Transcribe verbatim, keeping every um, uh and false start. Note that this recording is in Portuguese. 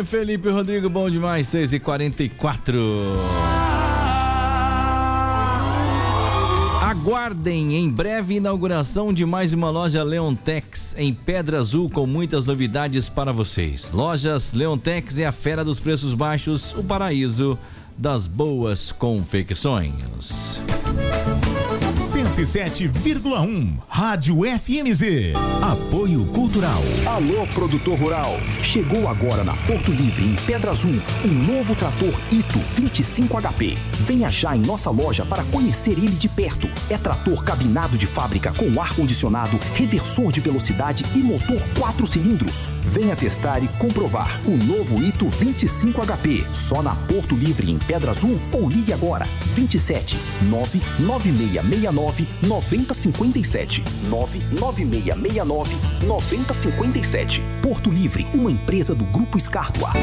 Felipe Rodrigo, bom demais, seis e quarenta e quatro. Aguardem, em breve, inauguração de mais uma loja Leontex em Pedra Azul com muitas novidades para vocês. Lojas Leontex é a fera dos preços baixos, o paraíso das boas confecções. cento e sete vírgula um Rádio F M Z. Apoio Cultural. Alô, produtor rural. Chegou agora na Porto Livre, em Pedra Azul, um novo trator Ito vinte e cinco H P. Venha já em nossa loja para conhecer ele de perto. É trator cabinado de fábrica com ar-condicionado, reversor de velocidade e motor quatro cilindros. Venha testar e comprovar o novo Ito vinte e cinco H P. Só na Porto Livre, em Pedra Azul, ou ligue agora vinte e sete nove nove seis seis nove nove zero cinco sete nove nove seis seis nove nove zero cinco sete. Porto Livre, uma empresa do Grupo Escártua.